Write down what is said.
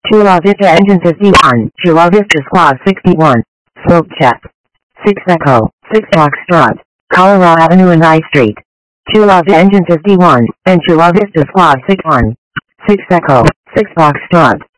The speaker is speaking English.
Chula Vista Engine 51, Chula Vista Squad 61, Slope Check. 6 Echo, 6 Foxtrot, Colorado Avenue and I Street. Chula Vista Engine 51, and Chula Vista Squad 61, 6 Echo, 6 Foxtrot.